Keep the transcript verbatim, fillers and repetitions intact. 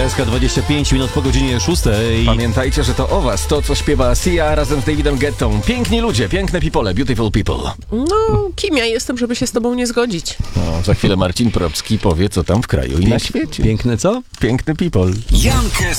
S K dwadzieścia pięć minut po godzinie szóstej. Pamiętajcie, że to o was, to co śpiewa Sia razem z Davidem Guettą. Piękni ludzie, piękne people, beautiful people. No, kim ja jestem, żeby się z tobą nie zgodzić? No, za chwilę Marcin Probski powie, co tam w kraju i na świecie. Piękne co? Piękny people. Jankę